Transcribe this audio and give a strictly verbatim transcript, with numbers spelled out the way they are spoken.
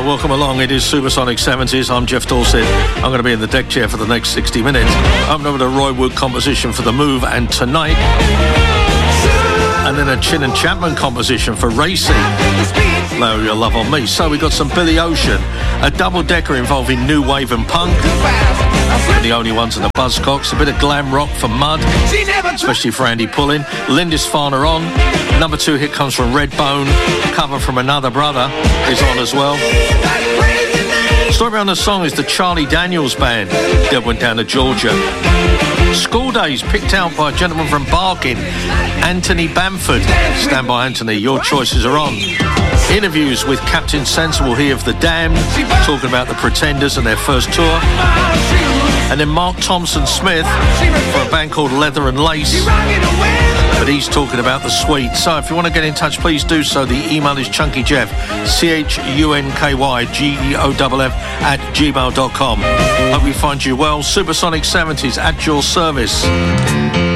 So welcome along, it is Supersonic seventies. I'm Jeff Dorset. I'm going to be in the deck chair for the next sixty minutes. I'm over to Roy Wood composition for The Move and Tonight. And then a Chin and Chapman composition for Racy, Lower Your Love on Me. So we got some Billy Ocean, a double-decker involving new wave and punk. We're the only ones in the Buzzcocks. A bit of glam rock for Mud, especially for Andy Pullin. Lindisfarne on. Number two hit comes from Redbone. Cover from Another Brother is on as well. Story behind the song is the Charlie Daniels Band that went down to Georgia. School Days picked out by a gentleman from Barking, Anthony Bamford. Stand by, Anthony, your choices are on. Interviews with Captain Sensible here of The Damned, talking about the Pretenders and their first tour. And then Mark Thompson Smith for a band called Leather and Lace, but he's talking about the Sweet. So if you want to get in touch, please do so. The email is chunkyjeff, C H U N K Y G E O F F at gmail dot com. Hope we find you well. Supersonic seventies at your service.